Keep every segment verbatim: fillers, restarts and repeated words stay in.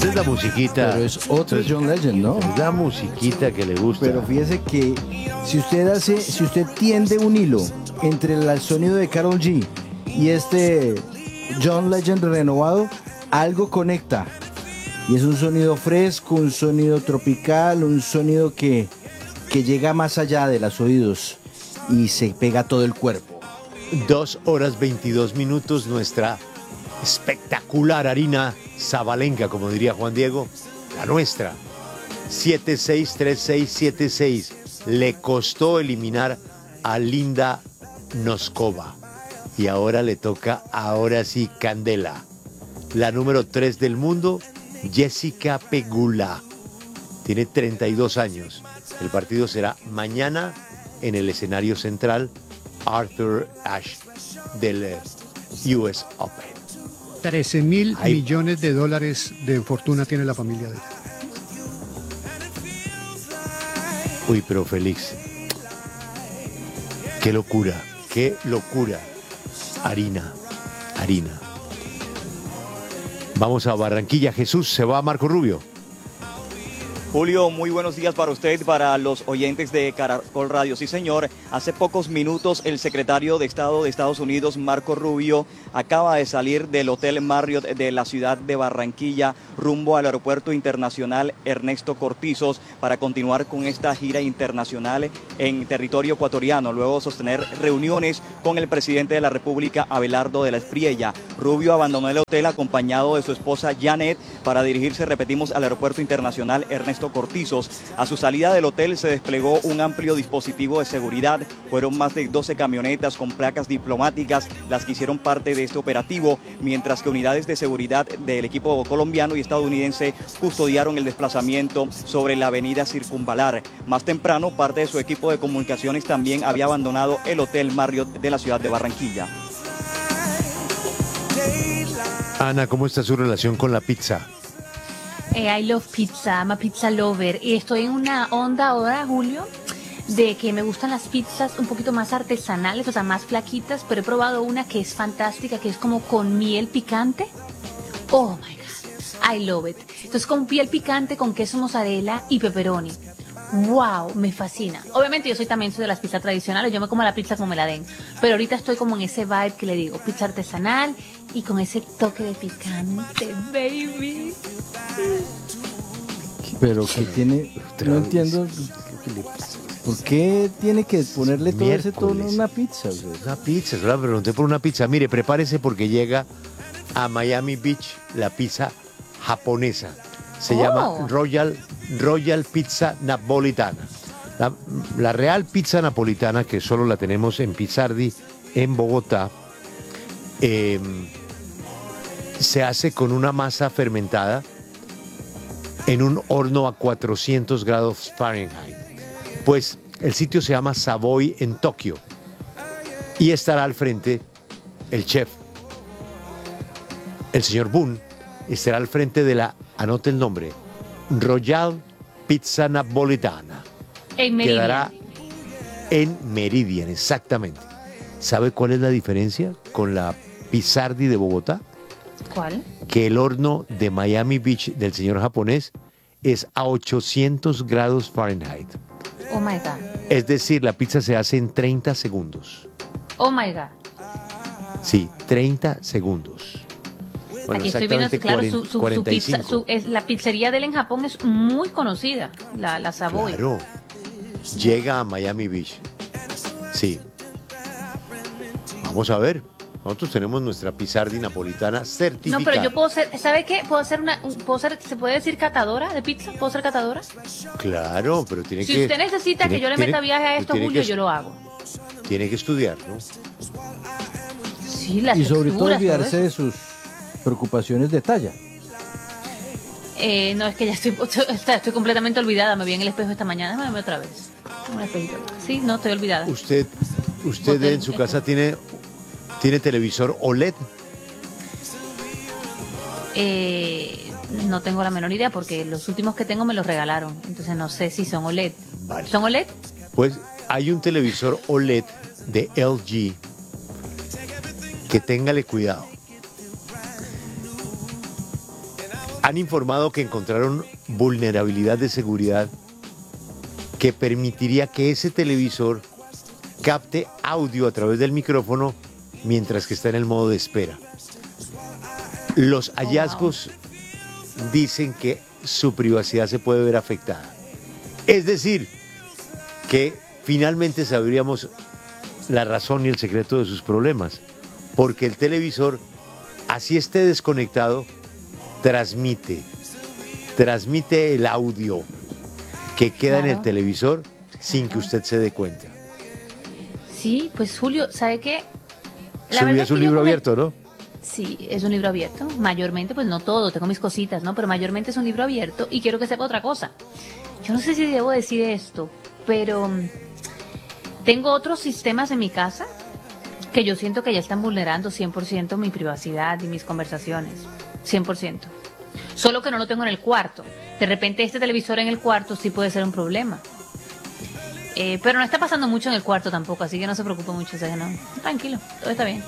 Esta es la musiquita. Pero es otro John Legend, ¿no? Es la musiquita que le gusta. Pero fíjese que si usted hace, si usted tiende un hilo entre el sonido de Karol G y este John Legend renovado, algo conecta. Y es un sonido fresco, un sonido tropical, un sonido que, que llega más allá de los oídos y se pega a todo el cuerpo. Dos horas veintidós minutos, nuestra espectacular harina Zabalenka, como diría Juan Diego, la nuestra. siete seis tres seis siete seis. Le costó eliminar a Linda Noskova. Y ahora le toca, ahora sí, Candela. La número tres del mundo, Jessica Pegula. Tiene treinta y dos años. El partido será mañana en el escenario central Arthur Ashe del U S Open. trece mil millones de dólares de fortuna tiene la familia de ella. Uy, pero Félix, qué locura, qué locura. Harina, harina. Vamos a Barranquilla. Jesús, se va a Marco Rubio. Julio, muy buenos días para usted y para los oyentes de Caracol Radio. Sí, señor, hace pocos minutos el secretario de Estado de Estados Unidos, Marco Rubio, acaba de salir del Hotel Marriott de la ciudad de Barranquilla rumbo al Aeropuerto Internacional Ernesto Cortizos para continuar con esta gira internacional en territorio ecuatoriano, luego de sostener reuniones con el presidente de la República, Abelardo de la Espriella. Rubio abandonó el hotel acompañado de su esposa Janet para dirigirse, repetimos, al Aeropuerto Internacional Ernesto Cortizos. A su salida del hotel se desplegó un amplio dispositivo de seguridad. Fueron más de doce camionetas con placas diplomáticas las que hicieron parte de este operativo, mientras que unidades de seguridad del equipo colombiano y estadounidense custodiaron el desplazamiento sobre la avenida Circunvalar. Más temprano, parte de su equipo de comunicaciones también había abandonado el Hotel Marriott de la ciudad de Barranquilla. Ana, ¿cómo está su relación con la pizza? Eh, I love pizza, I'm a pizza lover. Y estoy en una onda ahora, Julio, de que me gustan las pizzas un poquito más artesanales, o sea, más flaquitas, pero he probado una que es fantástica, que es como con miel picante. Oh my God, I love it. Entonces, con piel picante, con queso mozzarella y pepperoni. Wow, me fascina. Obviamente yo soy también soy de las pizzas tradicionales, yo me como la pizza como me la den, pero ahorita estoy como en ese vibe que le digo, pizza artesanal y con ese toque de picante, baby. Pero que tiene, no entiendo, ¿por qué tiene que ponerle todo ese tono a una pizza? Una pizza, solo le pregunté por una pizza. Mire, prepárese porque llega a Miami Beach la pizza japonesa. Se oh. llama Royal, Royal Pizza Napolitana. La, la real pizza napolitana, que solo la tenemos en Pizzardi, en Bogotá, eh, se hace con una masa fermentada en un horno a cuatrocientos grados Fahrenheit. Pues el sitio se llama Savoy en Tokio y estará al frente el chef, el señor Boone, estará al frente de la, anote el nombre, Royal Pizza Napolitana. En Meridian. Quedará en Meridian, exactamente. ¿Sabe cuál es la diferencia con la Pizzardi de Bogotá? ¿Cuál? Que el horno de Miami Beach del señor japonés es a ochocientos grados Fahrenheit. Oh my God. Es decir, la pizza se hace en treinta segundos. Oh my God. Sí, treinta segundos. Bueno, aquí estoy viendo, claro, cuarenta, su, su, cuarenta y cinco. su pizza, su, es, la pizzería de él en Japón es muy conocida, la, la Savoy. Claro, llega a Miami Beach. Sí. Vamos a ver. Nosotros tenemos nuestra Pizzardi napolitana certificada. No, pero yo puedo ser, ¿sabe qué? Puedo ser una, puedo ser, ¿se puede decir catadora de pizza? ¿Puedo ser catadora? Claro, pero tiene si que... Si usted necesita tiene, que yo le tiene, meta viaje a esto, Julio, que, yo lo hago. Tiene que estudiar, ¿no? Sí, las y sobre todo olvidarse todo de sus preocupaciones de talla. Eh, no, es que ya estoy, estoy completamente olvidada. Me vi en el espejo esta mañana. Déjame ver otra vez. Un espejito. Sí, no, estoy olvidada. ¿Usted, usted Porque en su casa tiene, tiene televisor O L E D? Eh, no tengo la menor idea porque los últimos que tengo me los regalaron. Entonces no sé si son O L E D. Vale. ¿Son O L E D? Pues hay un televisor O L E D de L G que téngale cuidado. han informado que encontraron vulnerabilidad de seguridad que permitiría que ese televisor capte audio a través del micrófono mientras que está en el modo de espera. Los hallazgos dicen que su privacidad se puede ver afectada. Es decir, que finalmente sabríamos la razón y el secreto de sus problemas, porque el televisor, así esté desconectado, transmite, transmite el audio que queda Claro. en el televisor sin que usted se dé cuenta. Sí, pues Julio, ¿sabe qué? La Su verdad vida es es un que yo libro come- abierto, ¿no? Sí, es un libro abierto. Mayormente, pues no todo, tengo mis cositas, ¿no? Pero mayormente es un libro abierto y quiero que sepa otra cosa. Yo no sé si debo decir esto, pero mm, tengo otros sistemas en mi casa que yo siento que ya están vulnerando cien por ciento mi privacidad y mis conversaciones. cien por ciento. Solo que no lo tengo en el cuarto. De repente este televisor en el cuarto sí puede ser un problema. Eh, pero no está pasando mucho en el cuarto tampoco, así que no se preocupe mucho. O sea, no, tranquilo, todo está bien.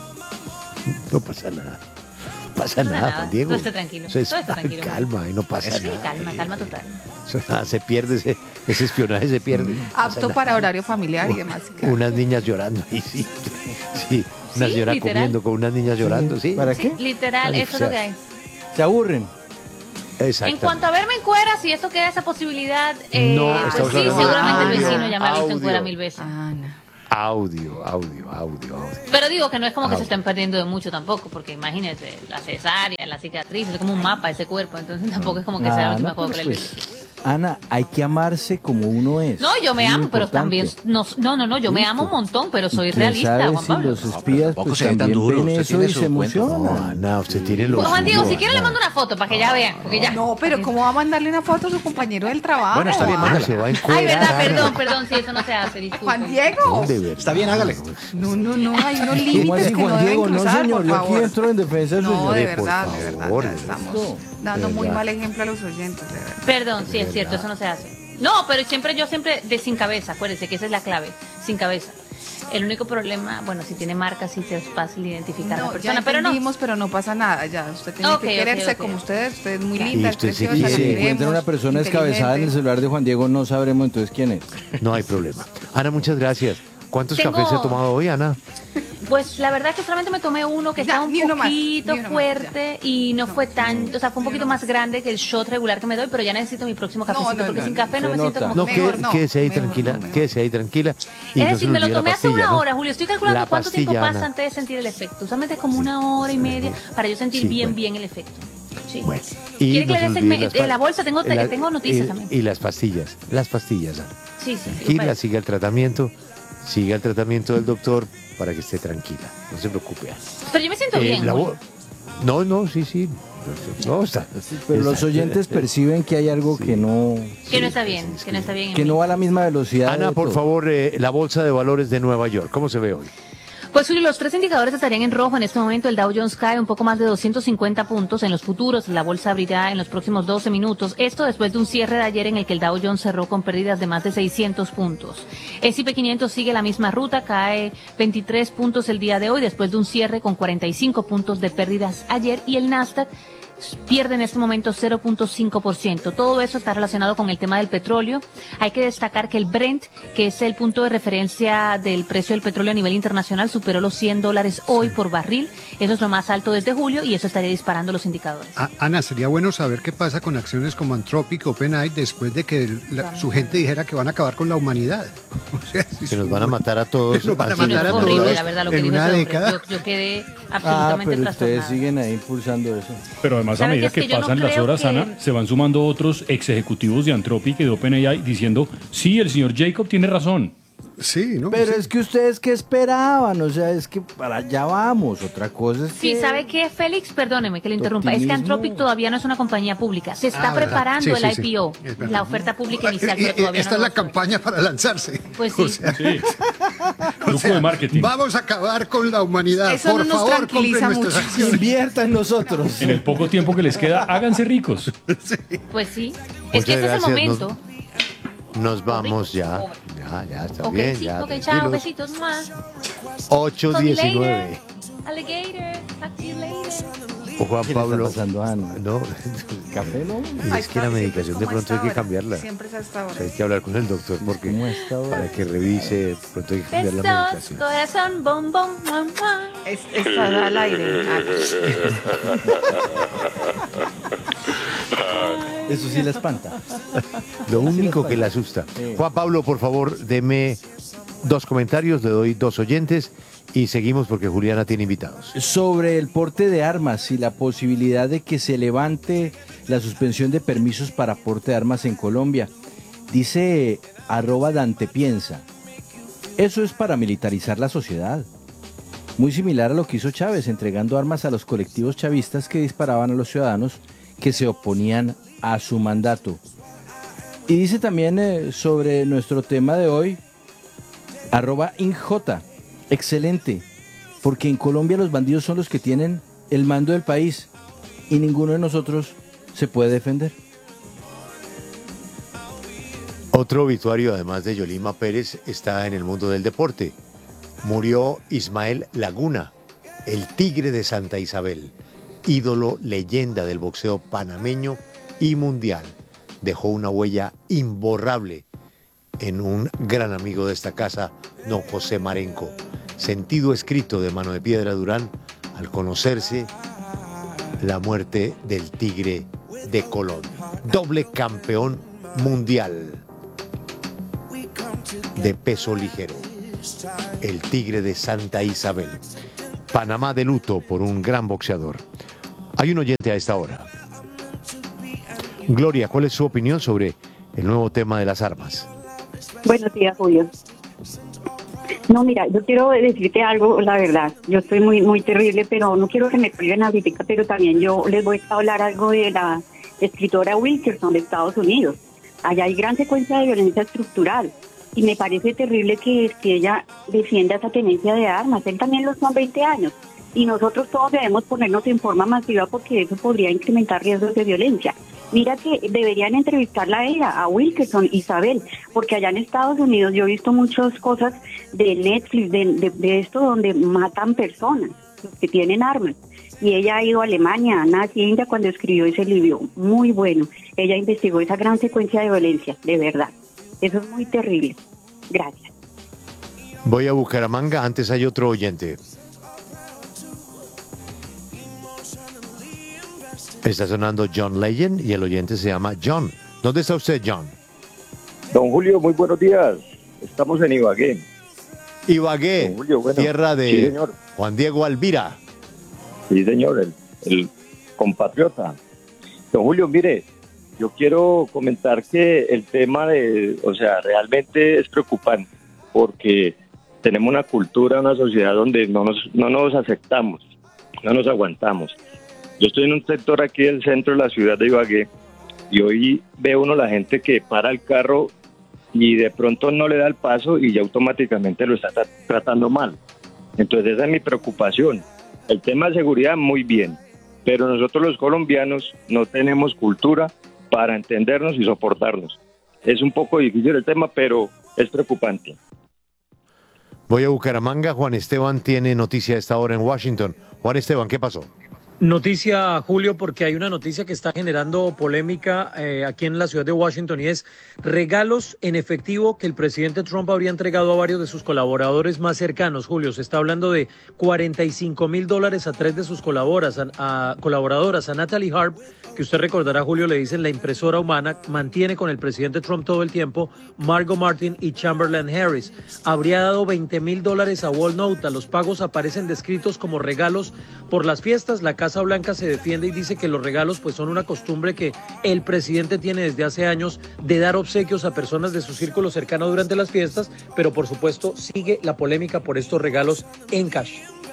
No pasa nada. No pasa No pasa nada, nada, Juan Diego. todo está tranquilo, Eso es todo está tranquilo. calma y no pasa Sí, nada. calma, calma total. Eso nada, se pierde, ese, ese espionaje se pierde. No pasa Apto nada. para horario familiar y demás. Unas niñas llorando ahí, sí. Sí, una Sí, señora literal. comiendo con unas niñas llorando, sí. ¿Para Sí, qué? literal, Ay, eso es lo que hay. Se aburren. Exacto. En cuanto a verme en cuera, si esto queda esa posibilidad, eh, No, pues estamos sí, hablando de seguramente el audio, vecino ya me ha visto en cuera audio. mil veces. Ana. Audio, audio, audio, audio. Pero digo que no es como que Audio. se estén perdiendo de mucho tampoco, porque imagínense, la cesárea, la cicatriz, es como un mapa ese cuerpo, entonces tampoco es como que sea la Ah, última no, cosa pero para el pues, Ana, hay que amarse como uno es. No, yo me Muy amo, pero importante. también, no, no, no, no, yo me Listo. amo un montón, pero soy ¿Y quién realista, sabe Juan si Pablo. los espías tampoco pues, se ve tan también duro, ven usted eso tiene y su se cuento. emocionan. No, Ana, usted tiene lo Pues, Juan Diego, suyo, si quiere le Ana. mando una foto para que ya vean, porque ya. No, pero ¿cómo va a mandarle una foto a su compañero del trabajo? Bueno, está bien, Ah, mándala. se va a Ay, encuerar, verdad, Ana. perdón, perdón, sí, eso no se hace, disculpe. Juan Diego. ¿Dónde, verdad? Está bien, hágale. No, no, no, hay unos ¿Cómo límites así, que no Juan deben Diego? No, cruzar, señor, por yo aquí favor. entro en defensa de su No, señor. de por verdad, de verdad, favor, ya de estamos verdad. dando De muy verdad. mal ejemplo a los oyentes, de verdad. Perdón, sí es cierto, eso no se hace. No, pero siempre yo siempre de sin cabeza, acuérdense que esa es la clave, sin cabeza. El único problema, bueno, si tiene marcas, sí te es fácil identificar a la No, persona, ya pero no. entendimos, pero no pasa nada, ya. Usted tiene Ok, que ok, quererse ok. como usted, usted es muy Y linda, es usted se preciosa, Y la si quiere. encuentra una persona descabezada en el celular de Juan Diego, no sabremos entonces quién es. No hay problema. Ana, muchas gracias. ¿Cuántos Tengo- cafés se ha tomado hoy, Ana? Pues la verdad que solamente me tomé uno que Ya, estaba un ni uno más, poquito ni uno más, fuerte y no fue tan, o sea, fue un poquito más grande que el shot regular que me doy, pero ya necesito mi próximo No, cafecito no, porque no, sin no. café no Se me siento nota. como No, que- mejor qué- no, quédese ahí mejor tranquila, no, mejor. quédese ahí tranquila. Y Es no se decir, le me lo olvide la tomé hace pastilla, una ¿no? hora, Julio. Estoy calculando La cuánto tiempo pastilla, pasa Ana. antes de sentir el efecto. Usualmente como una hora y media para yo sentir Sí, bien, bueno. bien el efecto. Sí. Bueno, y ¿Quiere que no le se dé olvide segme- las de pa- la bolsa? Tengo, la- tengo noticias y- también. Y las pastillas, las pastillas, Ana. Sí, sí, sí. Tranquila, pues. siga el tratamiento, siga el tratamiento del doctor para que esté tranquila. No se preocupe. Pero yo me siento Eh, bien. la Julio. vo- no, no, sí, sí. No, está. Pero los está- oyentes perciben que hay algo que no Que no está bien, que no está bien. en que mí. no va a la misma velocidad. Ana, de por todo. favor, eh, la bolsa de valores de Nueva York, ¿cómo se ve hoy? Pues Julio, los tres indicadores estarían en rojo en este momento. El Dow Jones cae un poco más de doscientos cincuenta puntos. En los futuros, la bolsa abrirá en los próximos doce minutos. Esto después de un cierre de ayer en el que el Dow Jones cerró con pérdidas de más de seiscientos puntos. El S and P quinientos sigue la misma ruta, cae veintitrés puntos el día de hoy después de un cierre con cuarenta y cinco puntos de pérdidas ayer. Y el Nasdaq pierde en este momento cero punto cinco por ciento. Todo eso está relacionado con el tema del petróleo. Hay que destacar que el Brent, que es el punto de referencia del precio del petróleo a nivel internacional, superó los cien dólares hoy por barril. Eso es lo más alto desde julio y eso estaría disparando los indicadores. A- Ana, sería bueno saber qué pasa con acciones como Anthropic, OpenAI, después de que el- la- su gente dijera que van a acabar con la humanidad. O sea, si Que nos su- van a matar a todos. Nos van a así Sí, no, matar es a horrible, todos la verdad, lo que en dijo una ese hombre. década. Yo, yo quedé Ah, absolutamente pero ustedes trastornada. siguen ahí impulsando eso. Pero además, a ¿Sabe medida qué? que Es que yo no pasan las creo horas, que- Ana, se van sumando otros ex ejecutivos de Anthropic y de OpenAI diciendo, sí, el señor Jacob tiene razón. Sí, ¿no? Pero Sí. es que ustedes qué esperaban, o sea, es que para allá vamos. Otra cosa es Sí, que ¿sabe qué, Félix? Perdóneme que le interrumpa. Es que Optimismo. Anthropic todavía no es una compañía pública. Se está Ah, ¿verdad? preparando Sí, el sí, sí. I P O, Es verdad. la oferta pública inicial, Y- y- pero todavía Esta no es la lo- campaña para lanzarse. Pues sí. O sea, Sí. o Truco sea, de marketing. Vamos a acabar con la humanidad. Eso Por no nos favor, compren tranquiliza nuestras mucho. acciones. invierta en nosotros. En el poco tiempo que les queda, háganse ricos. Pues sí. Muchas Es que este es el gracias, momento. Nos vamos ya. Ya, ya, está Ok, bien. sí, ya, ok, chao, tranquilos. besitos más. ocho Talk to you diecinueve. later. Alligator, talk to you later. Juan ¿Qué le está Pablo. pasando a Ana? No, ¿Café, no? y Ahí es que está, la siempre medicación es de como pronto esta hay que hora. cambiarla. Siempre es a esta O hora. sea, hay que hablar con el doctor porque ¿Cómo está ahora? para que revise, de pronto hay que cambiar la Besos, medicación. corazón, bom, bom, bom, bom. Es, está al aire. Ah, Eso sí la espanta. Lo único que le asusta. Juan Pablo, por favor, deme dos comentarios, le doy dos oyentes y seguimos porque Juliana tiene invitados. Sobre el porte de armas y la posibilidad de que se levante la suspensión de permisos para porte de armas en Colombia. Dice arroba Dante Piensa. Eso es para militarizar la sociedad. Muy similar a lo que hizo Chávez, entregando armas a los colectivos chavistas que disparaban a los ciudadanos que se oponían a su mandato. Y dice también eh, sobre nuestro tema de hoy, arroba Inj, excelente, porque en Colombia los bandidos son los que tienen el mando del país y ninguno de nosotros se puede defender. Otro obituario, además de Yolima Pérez, está en el mundo del deporte. Murió Ismael Laguna, el Tigre de Santa Isabel, ídolo, leyenda del boxeo panameño y mundial. Dejó una huella imborrable en un gran amigo de esta casa, don José Marenco. Sentido escrito de Mano de Piedra Durán al conocerse la muerte del Tigre de Colón. Doble campeón mundial de peso ligero. El Tigre de Santa Isabel. Panamá de luto por un gran boxeador. Hay un oyente a esta hora. Gloria, ¿cuál es su opinión sobre el nuevo tema de las armas? Buenos días, Julio. No, mira, yo quiero decirte algo, la verdad. Yo estoy muy muy terrible, pero no quiero que me priven ahorita, pero también yo les voy a hablar algo de la escritora Wilkerson de Estados Unidos. Allá hay gran secuencia de violencia estructural y me parece terrible que, que ella defienda esa tenencia de armas. Él también lo son veinte años y nosotros todos debemos ponernos en forma masiva porque eso podría incrementar riesgos de violencia. Mira que deberían entrevistarla a ella, a Wilkerson, Isabel, porque allá en Estados Unidos yo he visto muchas cosas de Netflix, de, de, de esto donde matan personas, los que tienen armas. Y ella ha ido a Alemania, a Nazi, India, cuando escribió ese libro. Muy bueno. Ella investigó esa gran secuencia de violencia, de verdad. Eso es muy terrible. Gracias. Voy a Bucaramanga, antes hay otro oyente. Está sonando John Legend y el oyente se llama John. ¿Dónde está usted, John? Don Julio, muy buenos días. Estamos en Ibagué. Ibagué, Don Julio, bueno, tierra de sí, señor. Juan Diego Alvira. Sí, señor, el, el compatriota. Don Julio, mire, yo quiero comentar que el tema de, o sea, realmente es preocupante porque tenemos una cultura, una sociedad donde no nos, no nos aceptamos, no nos aguantamos. Yo estoy en un sector aquí del centro de la ciudad de Ibagué y hoy ve uno la gente que para el carro y de pronto no le da el paso y ya automáticamente lo está tra- tratando mal. Entonces esa es mi preocupación. El tema de seguridad muy bien, pero nosotros los colombianos no tenemos cultura para entendernos y soportarnos. Es un poco difícil el tema, pero es preocupante. Voy a Bucaramanga. Juan Esteban tiene noticia a esta hora en Washington. Juan Esteban, ¿qué pasó? Noticia, Julio, porque hay una noticia que está generando polémica eh, aquí en la ciudad de Washington y es regalos en efectivo que el presidente Trump habría entregado a varios de sus colaboradores más cercanos. Julio, se está hablando de cuarenta y cinco mil dólares a tres de sus colaboradoras, a, a, colaboradoras, a Natalie Harp, que usted recordará, Julio, le dicen la impresora humana, mantiene con el presidente Trump todo el tiempo, Margot Martin y Chamberlain Harris. Habría dado veinte mil dólares a Wall Nota. Los pagos aparecen descritos como regalos por las fiestas. La Casa Blanca se defiende y dice que los regalos pues son una costumbre que el presidente tiene desde hace años de dar obsequios a personas de su círculo cercano durante las fiestas, pero por supuesto sigue la polémica por estos regalos en cash.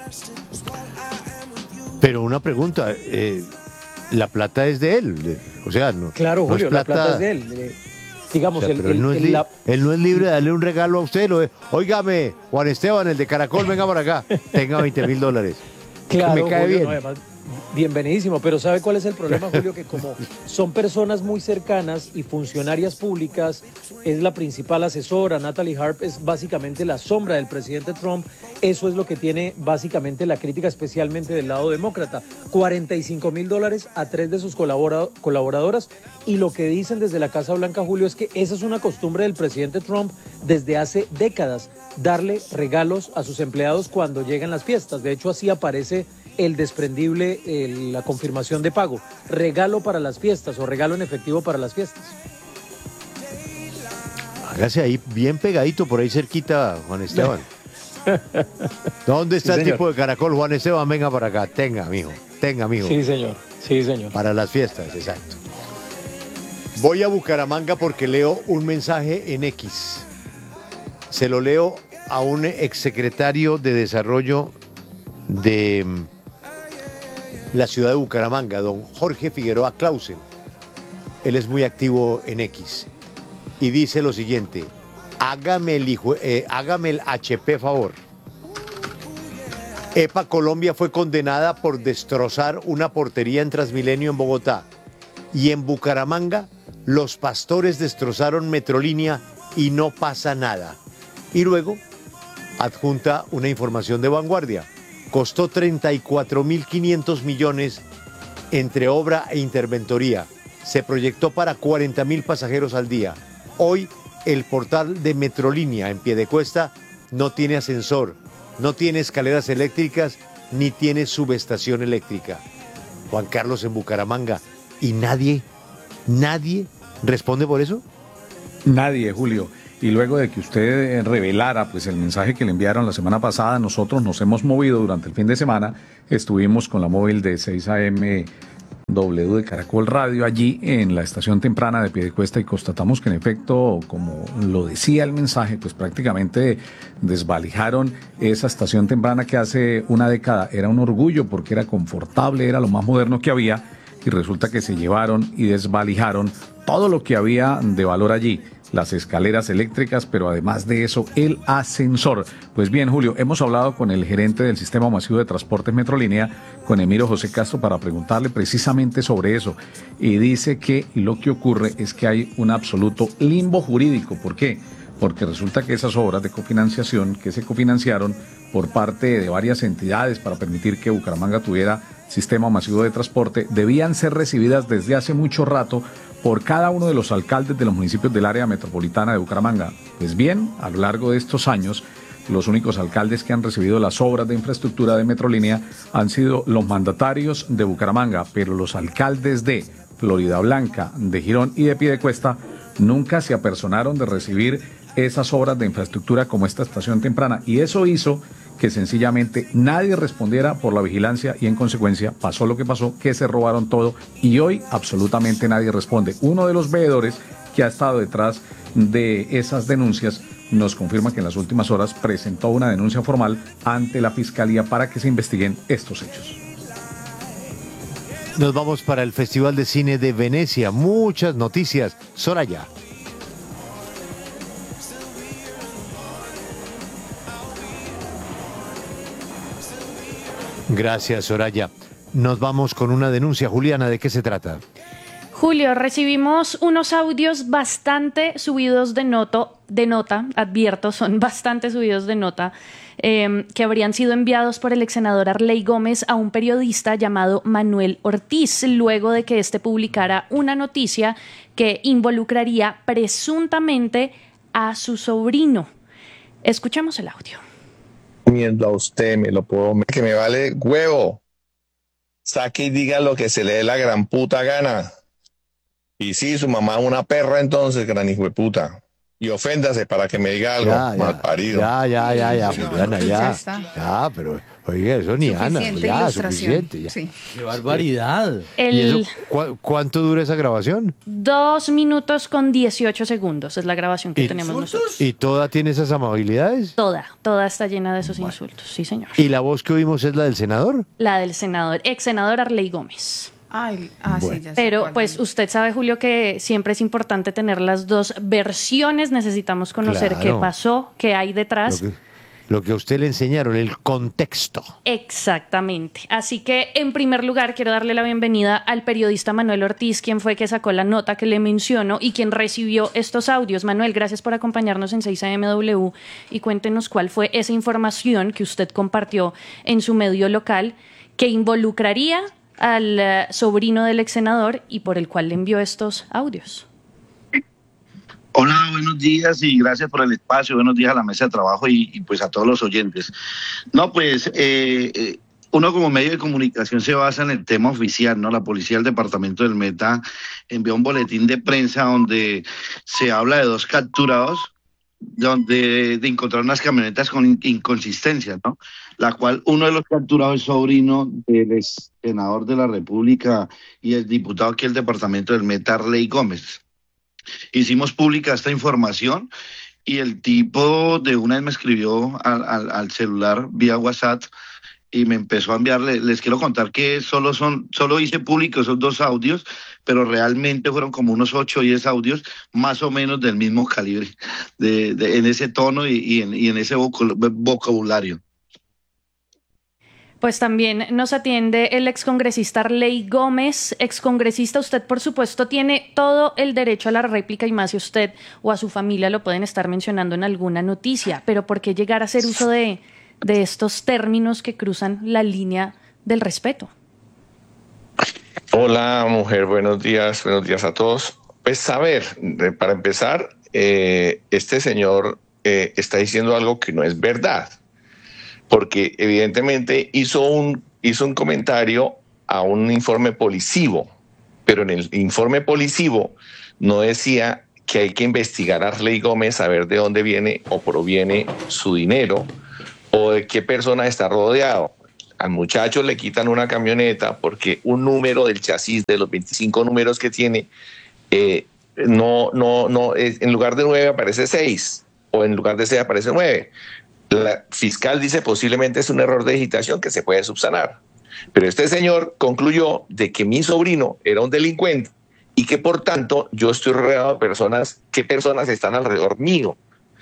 Pero una pregunta, eh, la plata es de él, de- o sea, no, Claro, no Julio, es la plata, plata es de él. Eh, digamos, o sea, el, pero él, el- no es el- li- la- él no es libre de darle un regalo a usted. Lo, óigame, Juan Esteban, el de Caracol, venga para acá, tenga veinte mil dólares. Claro, me cae Julio, bien. no, además, bienvenidísimo, pero ¿sabe cuál es el problema, Julio? Que como son personas muy cercanas y funcionarias públicas, es la principal asesora, Natalie Harp es básicamente la sombra del presidente Trump, eso es lo que tiene básicamente la crítica, especialmente del lado demócrata. cuarenta y cinco mil dólares a tres de sus colabora- colaboradoras, y lo que dicen desde la Casa Blanca, Julio, es que esa es una costumbre del presidente Trump desde hace décadas, darle regalos a sus empleados cuando llegan las fiestas. De hecho, así aparece el desprendible, eh, la confirmación de pago, regalo para las fiestas o regalo en efectivo para las fiestas. Hágase ahí bien pegadito, por ahí cerquita, Juan Esteban. ¿Dónde está Sí, el señor. tipo de caracol? Juan Esteban, venga para acá. Tenga, mijo. Tenga, mijo. Sí, señor. Sí, señor. Para las fiestas, exacto. Voy a Bucaramanga porque leo un mensaje en X. Se lo leo a un exsecretario de Desarrollo de mm, la ciudad de Bucaramanga, don Jorge Figueroa Clausen. Él es muy activo en X. Y dice lo siguiente: hágame el, hijo, eh, hágame el H P favor. EPA Colombia fue condenada por destrozar una portería en Transmilenio en Bogotá. Y en Bucaramanga, los pastores destrozaron Metrolínea y no pasa nada. Y luego adjunta una información de Vanguardia. Costó treinta y cuatro mil quinientos millones entre obra e interventoría. Se proyectó para cuarenta mil pasajeros al día. Hoy el portal de Metrolínea en Piedecuesta no tiene ascensor, no tiene escaleras eléctricas, ni tiene subestación eléctrica. Juan Carlos, en Bucaramanga. ¿Y nadie, nadie responde por eso? Nadie, Julio. Y luego de que usted revelara pues el mensaje que le enviaron la semana pasada, nosotros nos hemos movido durante el fin de semana. Estuvimos con la móvil de seis A M W de Caracol Radio allí en la estación temprana de Piedecuesta y constatamos que en efecto, como lo decía el mensaje, pues prácticamente desvalijaron esa estación temprana que hace una década era un orgullo porque era confortable, era lo más moderno que había, y resulta que se llevaron y desvalijaron todo lo que había de valor allí. Las escaleras eléctricas, pero además de eso, el ascensor. Pues bien, Julio, hemos hablado con el gerente del Sistema Masivo de Transportes Metrolínea, con Emiro José Castro, para preguntarle precisamente sobre eso. Y dice que lo que ocurre es que hay un absoluto limbo jurídico. ¿Por qué? Porque resulta que esas obras de cofinanciación que se cofinanciaron por parte de varias entidades para permitir que Bucaramanga tuviera sistema masivo de transporte debían ser recibidas desde hace mucho rato por cada uno de los alcaldes de los municipios del área metropolitana de Bucaramanga. Pues bien, a lo largo de estos años, los únicos alcaldes que han recibido las obras de infraestructura de Metrolínea han sido los mandatarios de Bucaramanga, pero los alcaldes de Florida Blanca, de Girón y de Piedecuesta nunca se apersonaron de recibir esas obras de infraestructura como esta estación temprana, y eso hizo que sencillamente nadie respondiera por la vigilancia y en consecuencia pasó lo que pasó, que se robaron todo y hoy absolutamente nadie responde. Uno de los veedores que ha estado detrás de esas denuncias nos confirma que en las últimas horas presentó una denuncia formal ante la Fiscalía para que se investiguen estos hechos. Nos vamos para el Festival de Cine de Venecia. Muchas noticias. Soraya. Gracias, Soraya. Nos vamos con una denuncia. Juliana, ¿de qué se trata? Julio, recibimos unos audios bastante subidos de, noto, de nota, advierto, son bastante subidos de nota, eh, que habrían sido enviados por el ex senador Arley Gómez a un periodista llamado Manuel Ortiz, luego de que éste publicara una noticia que involucraría presuntamente a su sobrino. Escuchemos el audio. Miendo a usted, me lo puedo que me vale huevo. Saque y diga lo que se le dé la gran puta gana. Y sí, su mamá es una perra, entonces, gran hijo de puta. Y oféndase para que me diga algo, Ya, ya, mal parido. Ya, ya, ya, ya, Sí, Juliana, no, ya. ya está. Ya, pero, oiga, eso ni Ana. Suficiente Ya, ilustración. suficiente. Ya. Sí. ¡Qué barbaridad! El- ¿Y eso, cu- cuánto dura esa grabación? Dos minutos con dieciocho segundos es la grabación que ¿Y- tenemos nosotros. ¿Y toda tiene esas amabilidades? Toda, toda está llena de esos insultos, sí señor. ¿Y la voz que oímos es la del senador? La del senador, ex senador Arley Gómez. Ay, ah, Bueno. sí, ya sé Pero cuál. pues usted sabe, Julio, que siempre es importante tener las dos versiones. Necesitamos conocer Claro. qué pasó, qué hay detrás. Lo que- lo que a usted le enseñaron, el contexto. Exactamente. Así que, en primer lugar, quiero darle la bienvenida al periodista Manuel Ortiz, quien fue que sacó la nota que le menciono y quien recibió estos audios. Manuel, gracias por acompañarnos en seis A M W y cuéntenos cuál fue esa información que usted compartió en su medio local que involucraría al uh, sobrino del ex senador y por el cual le envió estos audios. Hola, buenos días y gracias por el espacio. Buenos días a la mesa de trabajo y, y pues a todos los oyentes. No, pues eh, eh, uno como medio de comunicación se basa en el tema oficial, ¿no? La policía del departamento del Meta envió un boletín de prensa donde se habla de dos capturados, donde de encontrar unas camionetas con inconsistencias, ¿no? La cual uno de los capturados es sobrino del ex senador de la República y el diputado aquí del departamento del Meta, Arley Gómez. Hicimos pública esta información y el tipo de una vez me escribió al, al, al celular vía WhatsApp y me empezó a enviarle. Les quiero contar que solo son, solo hice público esos dos audios, pero realmente fueron como unos ocho o diez audios más o menos del mismo calibre, de, de, en ese tono y, y, en, y en ese vocabulario. Pues también nos atiende el excongresista Arley Gómez. Excongresista, usted por supuesto tiene todo el derecho a la réplica y más si usted o a su familia lo pueden estar mencionando en alguna noticia, pero ¿por qué llegar a hacer uso de, de estos términos que cruzan la línea del respeto? Hola mujer, buenos días, buenos días a todos. Pues a ver, para empezar, eh, este señor eh, está diciendo algo que no es verdad. Porque evidentemente hizo un, hizo un comentario a un informe policivo, pero en el informe policivo no decía que hay que investigar a Arley Gómez a ver de dónde viene o proviene su dinero o de qué persona está rodeado. Al muchacho le quitan una camioneta porque un número del chasis de los veinticinco números que tiene, eh, no, no, no, en lugar de nueve aparece seis o en lugar de seis aparece nueve. La fiscal dice posiblemente es un error de digitación que se puede subsanar. Pero este señor concluyó de que mi sobrino era un delincuente y que por tanto yo estoy rodeado de personas, ¿qué personas están alrededor mío?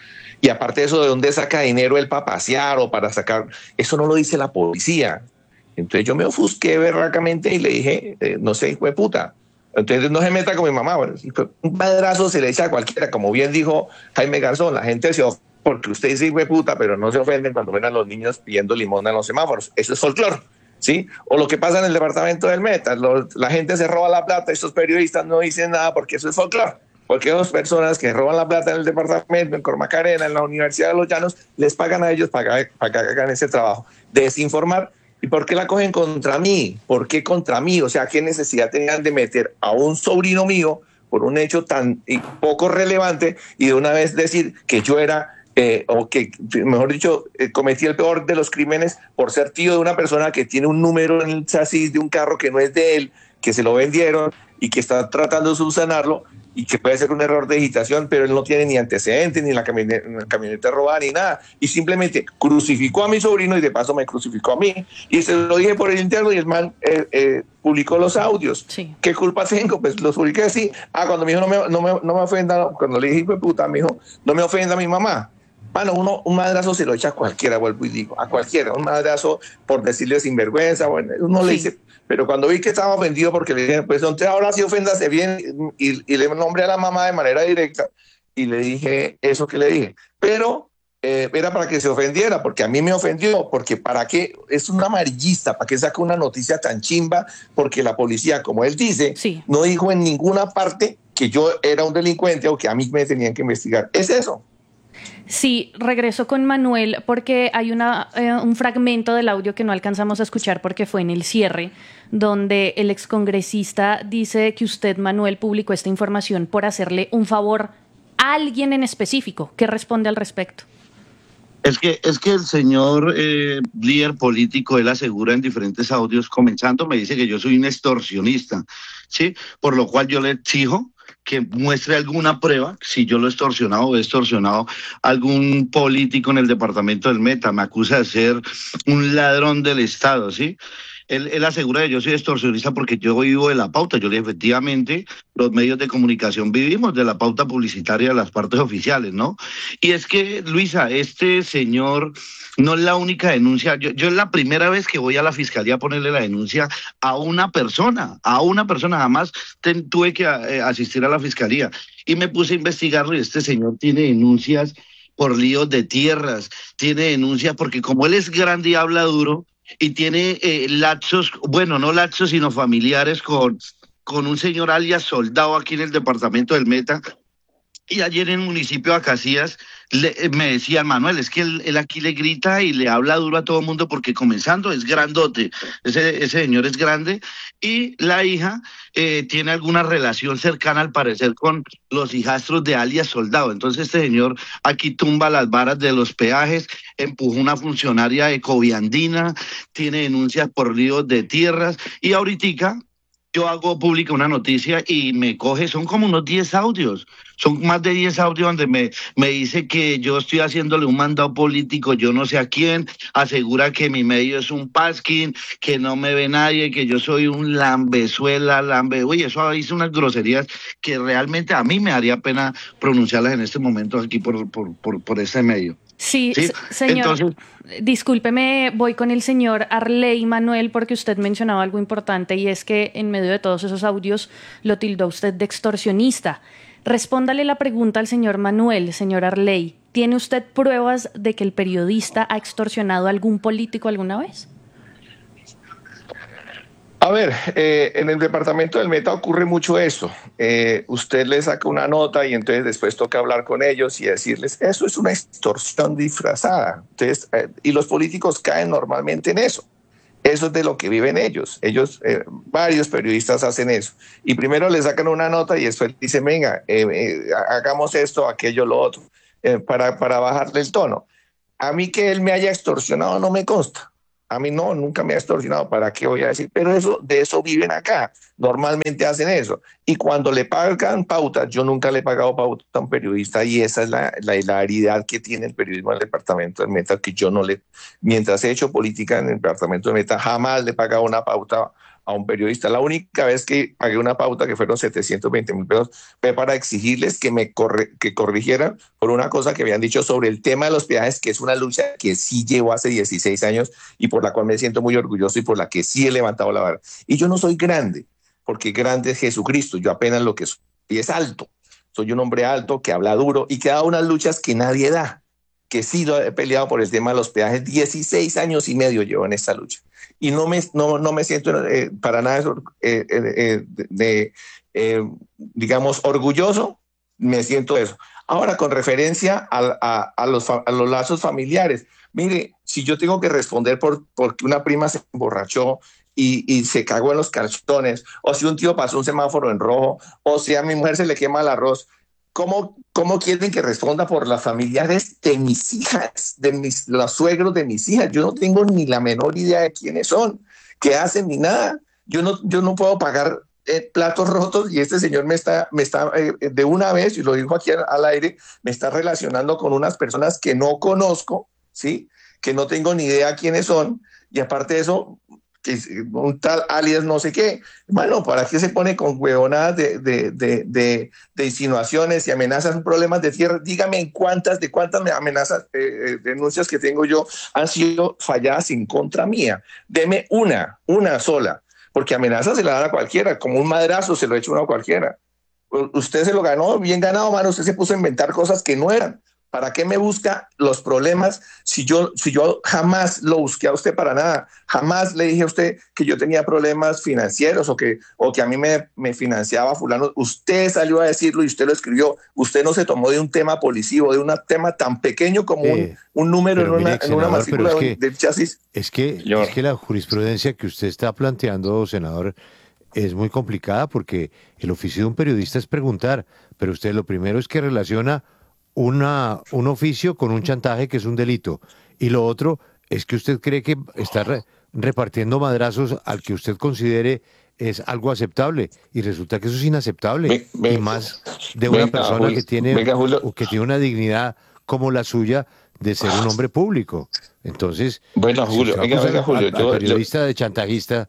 Y aparte de eso, ¿de dónde saca dinero él para pasear o para sacar? Eso no lo dice la policía. Entonces yo me ofusqué berracamente y le dije, eh, no sé, hijo de puta. Entonces no se meta con mi mamá. Bueno, un madrazo se le echa a cualquiera, como bien dijo Jaime Garzón, la gente se ofende porque usted dice hijo de puta, pero no se ofenden cuando ven a los niños pidiendo limosna en los semáforos. Eso es folclore, ¿sí? O lo que pasa en el departamento del Meta, los, la gente se roba la plata, estos periodistas no dicen nada porque eso es folclore. Porque dos personas que roban la plata en el departamento, en Cormacarena, en la Universidad de los Llanos, les pagan a ellos para, para que hagan ese trabajo. Desinformar. ¿Y por qué la cogen contra mí? ¿Por qué contra mí? O sea, ¿qué necesidad tenían de meter a un sobrino mío por un hecho tan poco relevante y de una vez decir que yo era... Eh, o que, mejor dicho, eh, cometí el peor de los crímenes por ser tío de una persona que tiene un número en el chasis de un carro que no es de él, que se lo vendieron y que está tratando de subsanarlo y que puede ser un error de digitación, pero él no tiene ni antecedentes, ni la camioneta, la camioneta robada, ni nada. Y simplemente crucificó a mi sobrino y de paso me crucificó a mí. Y se lo dije por el interno y el man eh, eh, publicó los audios. Sí. ¿Qué culpa tengo? Pues los publiqué así. Ah, cuando me dijo no me, no me, no me ofenda, cuando le dije, hijo de puta, me dijo, no me ofenda a mi mamá. Bueno, uno, un madrazo se lo echa a cualquiera, vuelvo y digo, a cualquiera, un madrazo por decirle sinvergüenza, bueno, uno sí. Le dice, pero cuando vi que estaba ofendido porque le dije, pues entonces ahora sí oféndase bien, y, y le nombré a la mamá de manera directa, y le dije eso que le dije, pero eh, era para que se ofendiera, porque a mí me ofendió, porque para qué, es un amarillista, para qué saca una noticia tan chimba, porque la policía, como él dice, sí. No dijo en ninguna parte que yo era un delincuente o que a mí me tenían que investigar, es eso. Sí, regreso con Manuel porque hay una, eh, un fragmento del audio que no alcanzamos a escuchar porque fue en el cierre, donde el excongresista dice que usted, Manuel, publicó esta información por hacerle un favor a alguien en específico. ¿Qué responde al respecto? Es que, es que el señor eh, líder político, él asegura en diferentes audios, comenzando, me dice que yo soy un extorsionista, ¿sí? Por lo cual yo le exijo que muestre alguna prueba, si yo lo he extorsionado o he extorsionado a algún político en el departamento del Meta, me acusa de ser un ladrón del Estado, ¿sí? él, él asegura que yo soy extorsionista porque yo vivo de la pauta. Yo le digo, efectivamente, los medios de comunicación vivimos de la pauta publicitaria de las partes oficiales, ¿no? Y es que, Luisa, este señor no es la única denuncia. Yo, yo es la primera vez que voy a la fiscalía a ponerle la denuncia a una persona, a una persona. Jamás ten, tuve que eh, asistir a la fiscalía. Y me puse a investigarlo y este señor tiene denuncias por líos de tierras, tiene denuncias porque como él es grande y habla duro y tiene eh, lapsos, bueno, no lapsos, sino familiares con, con un señor alias Soldado aquí en el departamento del Meta. Y ayer en el municipio de Acacías le, me decían, Manuel, es que él, él aquí le grita y le habla duro a todo el mundo porque comenzando es grandote, ese, ese señor es grande y la hija eh, tiene alguna relación cercana al parecer con los hijastros de alias Soldado. Entonces este señor aquí tumba las varas de los peajes, empujó una funcionaria de Coviandina, tiene denuncias por líos de tierras y ahorita yo hago pública una noticia y me coge, son como unos diez audios, son más de diez audios donde me, me dice que yo estoy haciéndole un mandado político, yo no sé a quién, asegura que mi medio es un pasquín, que no me ve nadie, que yo soy un lambezuela, lambe... Oye, eso dice unas groserías que realmente a mí me haría pena pronunciarlas en este momento aquí por, por, por, por este medio. Sí, ¿Sí? señor. Entonces, discúlpeme, voy con el señor Arley Manuel porque usted mencionaba algo importante y es que en medio de todos esos audios lo tildó usted de extorsionista. Respóndale la pregunta al señor Manuel, señor Arley. ¿Tiene usted pruebas de que el periodista ha extorsionado a algún político alguna vez? A ver, eh, en el departamento del Meta ocurre mucho eso. Eh, usted le saca una nota y entonces después toca hablar con ellos y decirles, eso es una extorsión disfrazada. Entonces, eh, y los políticos caen normalmente en eso. Eso es de lo que viven ellos. Ellos, eh, varios periodistas hacen eso. Y primero le sacan una nota y después dicen, venga, eh, eh, hagamos esto, aquello, lo otro, eh, para, para bajarle el tono. A mí que él me haya extorsionado no me consta. A mí no, nunca me ha extorsionado, ¿para qué voy a decir? Pero eso, de eso viven acá, normalmente hacen eso. Y cuando le pagan pautas, yo nunca le he pagado pauta a un periodista y esa es la, la hilaridad que tiene el periodismo en el departamento del Meta, que yo no le, mientras he hecho política en el departamento del Meta, jamás le he pagado una pauta a un periodista. La única vez que pagué una pauta, que fueron setecientos veinte mil pesos, fue para exigirles que me corre, que corrigieran por una cosa que habían dicho sobre el tema de los peajes, que es una lucha que sí llevo hace dieciséis años y por la cual me siento muy orgulloso y por la que sí he levantado la vara. Y yo no soy grande, porque grande es Jesucristo, yo apenas lo que soy es alto. Soy un hombre alto que habla duro y que da unas luchas que nadie da, que sí lo he peleado por el tema de los peajes. dieciséis años y medio llevo en esta lucha. Y no me, no, no me siento eh, para nada eh, eh, de, de eh, digamos, orgulloso, me siento eso. Ahora, con referencia a, a, a, los, a los lazos familiares, mire, si yo tengo que responder por porque una prima se emborrachó y, y se cagó en los calzones, o si un tío pasó un semáforo en rojo, o si a mi mujer se le quema el arroz, ¿Cómo, ¿Cómo quieren que responda por las familiares de mis hijas, de mis, los suegros de mis hijas? Yo no tengo ni la menor idea de quiénes son, qué hacen, ni nada. Yo no, yo no puedo pagar eh, platos rotos y este señor me está, me está eh, de una vez, y lo dijo aquí al, al aire, me está relacionando con unas personas que no conozco, ¿sí? Que no tengo ni idea quiénes son, y aparte de eso, que un tal alias no sé qué. Bueno, ¿para qué se pone con huevonadas de, de, de, de, de insinuaciones y amenazas, problemas de tierra? Dígame en cuántas, de cuántas amenazas, eh, denuncias que tengo yo han sido falladas en contra mía. Deme una, una sola, porque amenazas se la dan a cualquiera, como un madrazo se lo echa uno a cualquiera. Usted se lo ganó, bien ganado, mano, usted se puso a inventar cosas que no eran. ¿Para qué me busca los problemas si yo, si yo jamás lo busqué a usted para nada? Jamás le dije a usted que yo tenía problemas financieros o que, o que a mí me, me financiaba fulano. Usted salió a decirlo y usted lo escribió. Usted no se tomó de un tema policivo, de un tema tan pequeño como eh, un, un número en una, mire, en una matrícula es del chasis. Es que, es que la jurisprudencia que usted está planteando, senador, es muy complicada porque el oficio de un periodista es preguntar, pero usted lo primero es que relaciona Una, un oficio con un chantaje que es un delito. Y lo otro es que usted cree que está re, repartiendo madrazos al que usted considere es algo aceptable. Y resulta que eso es inaceptable. Me, me, y más de una venga, persona Julio, que, tiene, venga, que tiene una dignidad como la suya, de ser un hombre público. Entonces, bueno, Julio, si venga, acusa venga, Julio, al, yo, al periodista yo, de chantajista.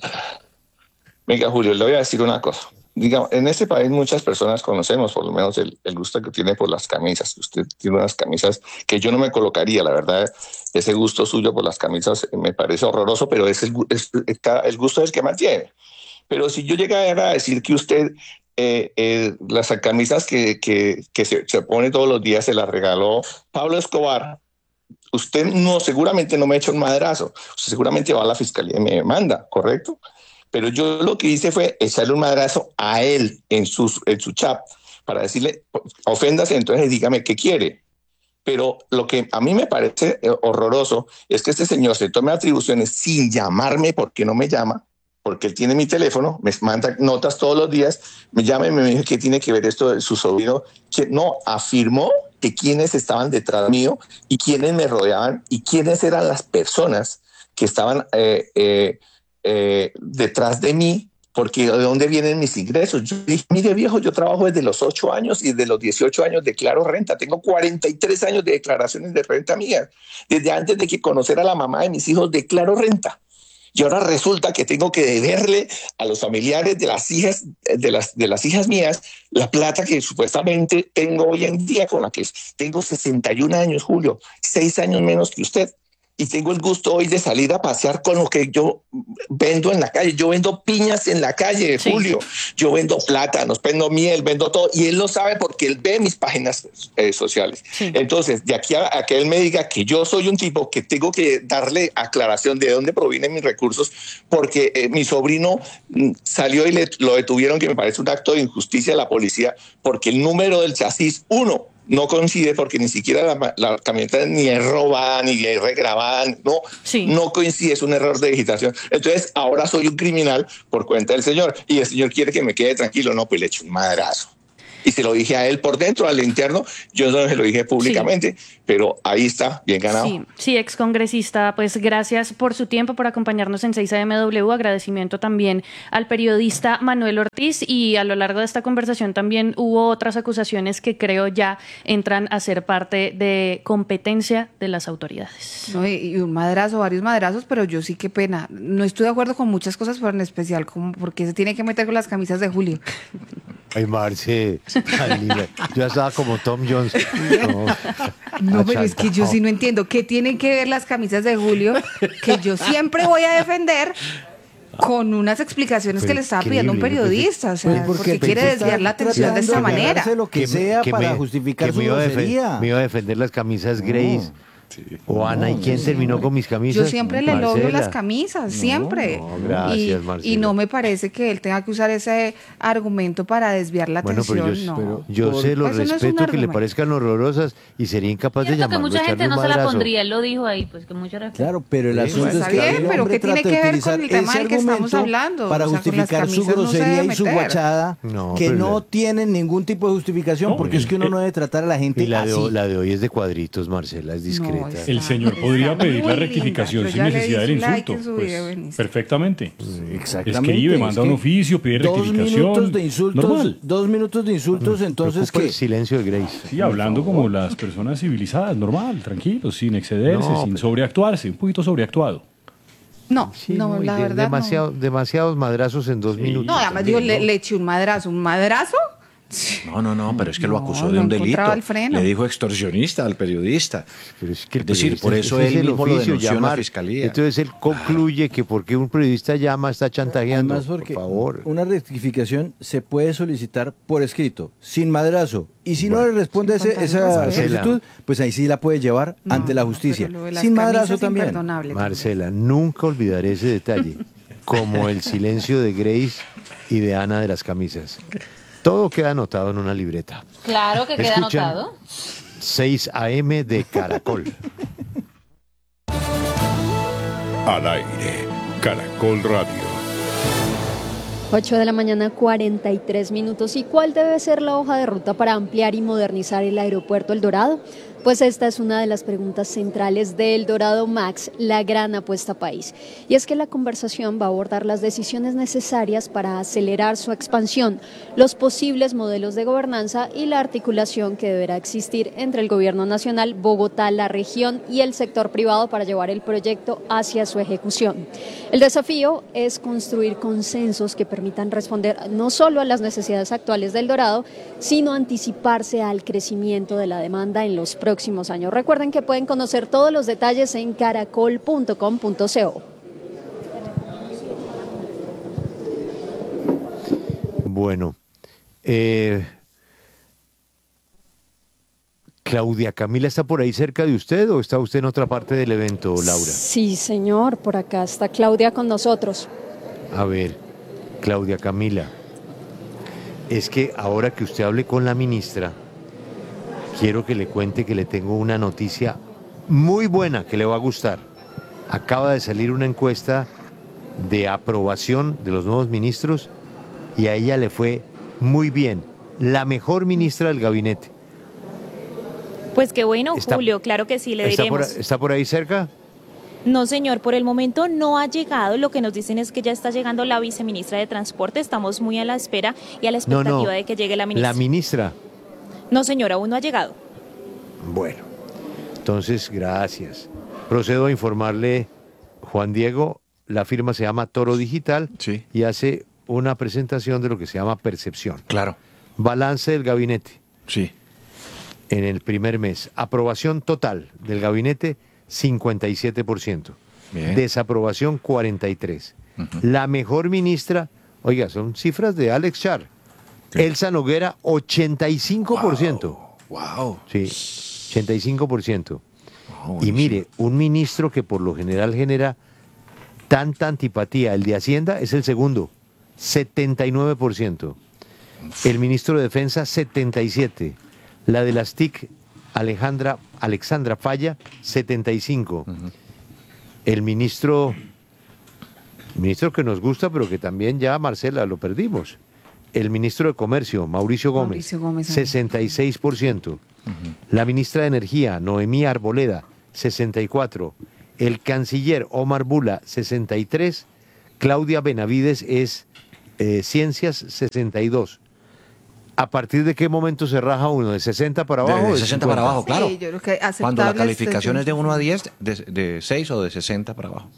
Venga, Julio, le voy a decir una cosa. Digamos, en este país muchas personas conocemos por lo menos el, el gusto que tiene por las camisas. Usted tiene unas camisas que yo no me colocaría, la verdad. Ese gusto suyo por las camisas me parece horroroso, pero es el, es, está, el gusto es el que mantiene. Pero si yo llegara a decir que usted eh, eh, las camisas que, que, que se, se pone todos los días se las regaló Pablo Escobar, usted no, seguramente no me echa un madrazo. Usted seguramente va a la fiscalía y me demanda, ¿correcto? Pero yo lo que hice fue echarle un madrazo a él en su, en su chat para decirle, oféndase, entonces dígame qué quiere. Pero lo que a mí me parece horroroso es que este señor se tome atribuciones sin llamarme, porque no me llama, porque él tiene mi teléfono, me manda notas todos los días, me llama y me dice que tiene que ver esto de su sobrino, que no, afirmó que quiénes estaban detrás mío y quiénes me rodeaban y quiénes eran las personas que estaban eh, eh, eh, detrás de mí, porque de dónde vienen mis ingresos. Yo dije, mire viejo, yo trabajo desde los ocho años y desde los dieciocho años declaro renta, tengo cuarenta y tres años de declaraciones de renta mías, desde antes de que conocer a la mamá de mis hijos declaro renta. Y ahora resulta que tengo que deberle a los familiares de las hijas de las, de las hijas mías la plata que supuestamente tengo hoy en día, con la que tengo sesenta y un años, Julio, seis años menos que usted. Y tengo el gusto hoy de salir a pasear con lo que yo vendo en la calle. Yo vendo piñas en la calle, sí. Julio. Yo vendo plátanos, vendo miel, vendo todo. Y él lo sabe porque él ve mis páginas eh, sociales. Sí. Entonces, de aquí a, a que él me diga que yo soy un tipo que tengo que darle aclaración de dónde provienen mis recursos, porque eh, mi sobrino mm, salió y le, lo detuvieron, que me parece un acto de injusticia de la policía, porque el número del chasis, uno, no coincide, porque ni siquiera la, la camioneta ni es robada, ni es regrabada, no, sí. no coincide, es un error de digitación. Entonces, ahora soy un criminal por cuenta del señor, y el señor quiere que me quede tranquilo, no, pues le echo un madrazo. Y se lo dije a él por dentro, al interno, yo no se lo dije públicamente, sí. pero ahí está, bien ganado. Sí, sí, excongresista, pues gracias por su tiempo, por acompañarnos en seis A M W, agradecimiento también al periodista Manuel Ortiz, y a lo largo de esta conversación también hubo otras acusaciones que creo ya entran a ser parte de competencia de las autoridades. No, y un madrazo, varios madrazos, pero yo sí, qué pena, no estoy de acuerdo con muchas cosas, pero en especial como porque se tiene que meter con las camisas de Julio. Ay, Marce, ay, yo ya estaba como Tom Jones. No, no pero es que yo sí no entiendo. ¿Qué tienen que ver las camisas de Julio? Que yo siempre voy a defender con unas explicaciones pero que le estaba pidiendo un periodista. O sea, pues porque, porque quiere desviar la atención de esta manera. Lo que, que sea que para me, justificar que su grosería. Me iba a defender las camisas Grace. No. Sí. O Ana, ¿y quién sí. terminó con mis camisas? Yo siempre le logro las camisas, no, siempre. No, gracias, y, y no me parece que él tenga que usar ese argumento para desviar la bueno, atención. Pero yo, no. pero yo Por, se lo respeto, no que le parezcan horrorosas y sería incapaz de llamarlo. que mucha gente no se la pondría, él lo dijo ahí, pues que mucho respeto. Claro, pero el asunto sí, es que bien, pero ¿qué tiene que ver con el tema del que estamos hablando? Para o sea, justificar su grosería no y su guachada, no, que no tienen ningún tipo de justificación, porque es que uno no debe tratar a la gente así. La de hoy es de cuadritos, Marcela, es discreta. El señor podría pedir la rectificación linda, sin necesidad del insulto. Pues, perfectamente. Sí, exactamente. Escribe, manda un oficio, pide dos rectificación. Minutos de insultos, normal. Dos minutos de insultos, entonces ¿qué? El silencio de Grace. Sí, hablando como las personas civilizadas, normal, tranquilos, sin excederse, no, sin pero... sobreactuarse, un poquito sobreactuado. No, sí, no, no, la de, verdad demasiado, no. Demasiados madrazos en dos sí. minutos. No, además digo, le, le eché un madrazo. ¿Un madrazo? No, no, no, pero es que no, lo acusó no de un delito. Le dijo extorsionista al periodista. Pero es, que es decir, por eso él mismo lo denunció en la fiscalía. Entonces él concluye que porque un periodista llama está chantajeando. Además porque por favor. Una rectificación se puede solicitar por escrito, sin madrazo. Y si bueno, no le responde ese, esa solicitud, pues ahí sí la puede llevar no, ante la justicia. Sin madrazo también. Marcela, nunca olvidaré ese detalle. Como el silencio de Grace y de Ana de las camisas. Todo queda anotado en una libreta. Claro que queda Escuchan anotado. seis A M de Caracol. Al aire, Caracol Radio. ocho de la mañana, cuarenta y tres minutos. ¿Y cuál debe ser la hoja de ruta para ampliar y modernizar el aeropuerto El Dorado? Pues esta es una de las preguntas centrales de El Dorado Max, la gran apuesta país. Y es que la conversación va a abordar las decisiones necesarias para acelerar su expansión, los posibles modelos de gobernanza y la articulación que deberá existir entre el gobierno nacional, Bogotá, la región y el sector privado para llevar el proyecto hacia su ejecución. El desafío es construir consensos que permitan responder no solo a las necesidades actuales del Dorado, sino anticiparse al crecimiento de la demanda en los próximos años. Recuerden que pueden conocer todos los detalles en caracol punto com punto co. Bueno, eh, Claudia Camila, ¿está por ahí cerca de usted o está usted en otra parte del evento, Laura? Sí, señor, por acá está Claudia con nosotros. A ver, Claudia Camila, es que ahora que usted hable con la ministra, quiero que le cuente que le tengo una noticia muy buena que le va a gustar. Acaba de salir una encuesta de aprobación de los nuevos ministros y a ella le fue muy bien. La mejor ministra del gabinete. Pues qué bueno, Está- Julio, claro que sí, le ¿Está por, diremos. ¿Está por ahí cerca? No, señor, por el momento no ha llegado. Lo que nos dicen es que ya está llegando la viceministra de Transporte. Estamos muy a la espera y a la No, expectativa no. de que llegue la ministra. La ministra. No, señor, aún no ha llegado. Bueno, entonces, gracias. Procedo a informarle, Juan Diego, la firma se llama Toro Digital y hace una presentación de lo que se llama percepción. Claro. Balance del gabinete. Sí. En el primer mes. Aprobación total del gabinete, cincuenta y siete por ciento. Bien. Desaprobación, cuarenta y tres por ciento. La mejor ministra, oiga, son cifras de Alex Char. Elsa Noguera, ochenta y cinco por ciento. Wow. Sí, ochenta y cinco por ciento. Y mire, un ministro que por lo general genera tanta antipatía, el de Hacienda es el segundo, setenta y nueve por ciento. El ministro de Defensa, setenta y siete por ciento. La de las T I C, Alejandra, Alexandra Falla, setenta y cinco por ciento. El ministro, ministro que nos gusta, pero que también ya, Marcela, lo perdimos. El ministro de Comercio, Mauricio Gómez, Mauricio Gómez, sesenta y seis por ciento. La ministra de Energía, Noemí Arboleda, sesenta y cuatro por ciento. El canciller Omar Bula, sesenta y tres por ciento. Claudia Benavides es eh, Ciencias, sesenta y dos por ciento. ¿A partir de qué momento se raja uno? ¿De sesenta para abajo? De o sesenta cincuenta? para abajo, claro. Sí, yo creo que Cuando la aceptable calificación es es de uno a diez, de, de seis o de sesenta para abajo.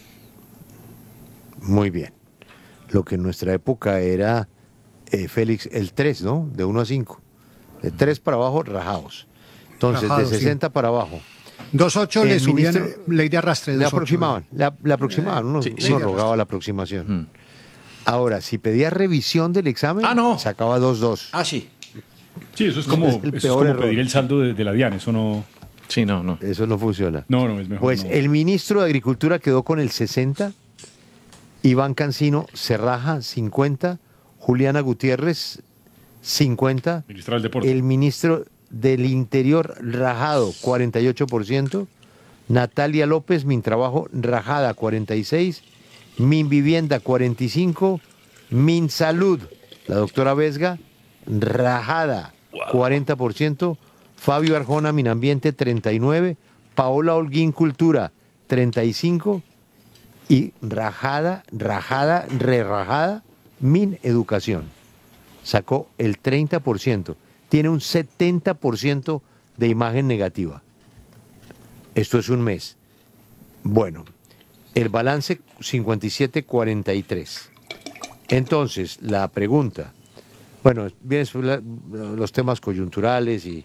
Muy bien. Lo que en nuestra época era, eh, Félix, el tres, ¿no? De uno a cinco. De tres para abajo, rajados. Entonces, Rajados, de sí. sesenta para abajo. dos ocho El le subían ministro- ley de arrastre. Le dos ocho. aproximaban, le, le aproximaban, uno, Sí, uno sí. rogaba la aproximación. Ahora, si pedía revisión del examen, sacaba dos dos. Ah, sí. Sí, eso es como, Es el eso es peor como error. pedir el saldo de, de la DIAN, eso no... Sí, no, no. Eso no funciona. No, no, es mejor. Pues no. el ministro de Agricultura quedó con el sesenta, Iván Cancino se raja cincuenta, Juliana Gutiérrez cincuenta, Ministra del Deporte. el ministro del Interior rajado cuarenta y ocho por ciento, Natalia López, Mintrabajo, rajada cuarenta y seis, Minvivienda cuarenta y cinco, Minsalud, la doctora Vesga, rajada cuarenta por ciento, Fabio Arjona, Minambiente treinta y nueve, Paola Holguín, Cultura treinta y cinco y rajada, rajada, re-rajada, Min Educación. Sacó el treinta por ciento. Tiene un setenta por ciento de imagen negativa. Esto es un mes. Bueno, el balance cincuenta y siete cuarenta y tres. Entonces, la pregunta, bueno, vienen los temas coyunturales y,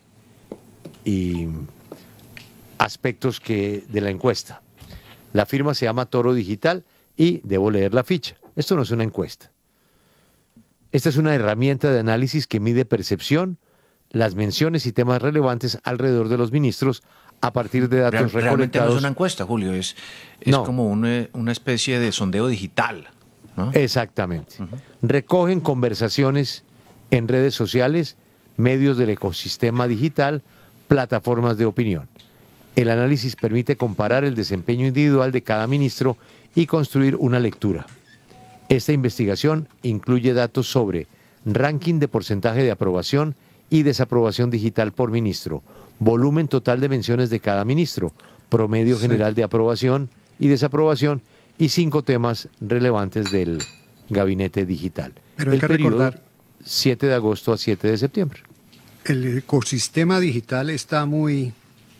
y aspectos que de la encuesta. La firma se llama Toro Digital y debo leer la ficha. Esto no es una encuesta. Esta es una herramienta de análisis que mide percepción, las menciones y temas relevantes alrededor de los ministros a partir de datos Real- realmente no recolectados. es una encuesta, Julio, es, es No. como un, eh, una especie de sondeo digital. ¿no? Exactamente. Recogen conversaciones en redes sociales, medios del ecosistema digital, plataformas de opinión. El análisis permite comparar el desempeño individual de cada ministro y construir una lectura. Esta investigación incluye datos sobre ranking de porcentaje de aprobación y desaprobación digital por ministro. Volumen total de menciones de cada ministro, promedio Sí. general de aprobación y desaprobación y cinco temas relevantes del gabinete digital. Pero hay El que periodo, recordar- siete de agosto a siete de septiembre. El ecosistema digital está muy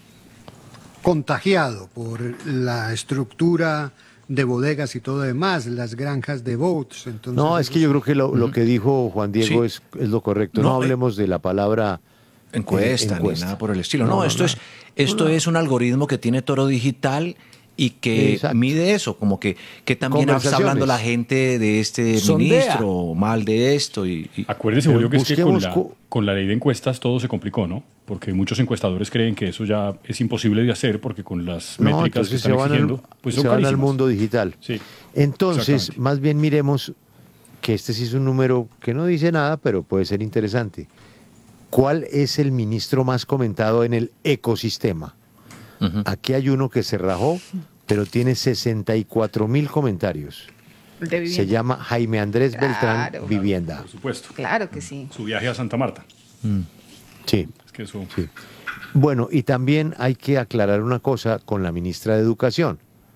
contagiado por la estructura de bodegas y todo demás, las granjas de votes. Entonces, No, es que yo creo que lo, lo que dijo Juan Diego Sí. es, es lo correcto. No, No, eh, hablemos de la palabra encuesta, eh, ni nada por el estilo. No, No, no, esto no. es esto No, no. es un algoritmo que tiene Toro Digital y que Exacto. mide eso, como que, que también está Conversaciones. hablando la gente de este Sondea. ministro, mal de esto. Y, y- Acuérdese, Julio, que es que con busquemos la, co- con la ley de encuestas todo se complicó, ¿no? Porque muchos encuestadores creen que eso ya es imposible de hacer porque con las No, métricas que entonces se están van, exigiendo, al, pues se son van al carísimas. mundo digital. Sí, Entonces, exactamente. más bien miremos que este sí es un número que no dice nada, pero puede ser interesante. ¿Cuál es el ministro más comentado en el ecosistema? Ujú. Aquí hay uno que se rajó, pero tiene sesenta y cuatro mil comentarios. El de Se vivienda. llama Jaime Andrés Beltrán Claro. Vivienda. Por supuesto. Claro que sí. Su viaje a Santa Marta. Sí. Es que eso... Sí. Bueno, y también hay que aclarar una cosa con la ministra de Educación.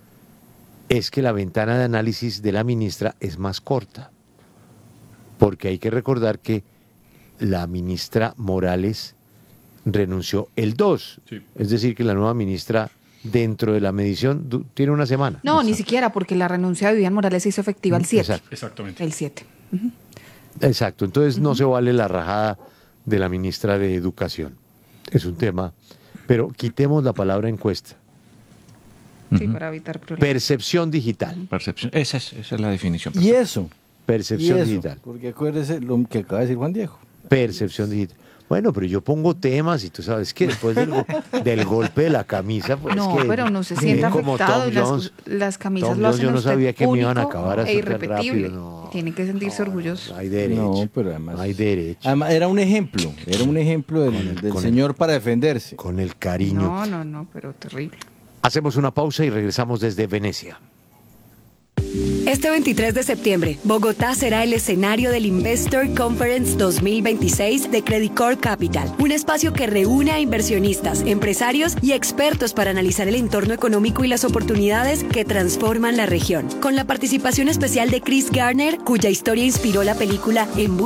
Es que la ventana de análisis de la ministra es más corta. Porque hay que recordar que la ministra Morales renunció el dos. Sí. Es decir, que la nueva ministra, dentro de la medición, du- tiene una semana. No, ni siquiera, porque la renuncia de Vivian Morales se hizo efectiva el siete. Exacto. Exactamente. El siete. Exacto, entonces no se vale la rajada de la ministra de Educación. Es un tema, pero quitemos la palabra encuesta. Sí, para evitar problemas. Percepción digital. Percepción, esa es, esa es la definición. Y eso. Percepción y eso, digital. Porque acuérdese lo que acaba de decir Juan Diego. Percepción digital. Bueno, pero yo pongo temas y tú sabes que después del, go- del golpe de la camisa, pues No, que, pero no se eh, siente como afectado. Tom y las, Jones, las camisas Tom lo Jones, hacen yo no a usted sabía que me iban a único acabar así e tan irrepetible. rápido, no. Tienen que sentirse orgullosos. hay derecho. No, pero además. hay derecho. Además, era un ejemplo. Era un ejemplo del, Con el- del con el- señor para defenderse. Con el cariño. No, no, no, pero terrible. Hacemos una pausa y regresamos desde Venecia. Este veintitrés de septiembre, Bogotá será el escenario del Investor Conference dos mil veintiséis de Credit Corp Capital, un espacio que reúne a inversionistas, empresarios y expertos para analizar el entorno económico y las oportunidades que transforman la región. Con la participación especial de Chris Garner, cuya historia inspiró la película En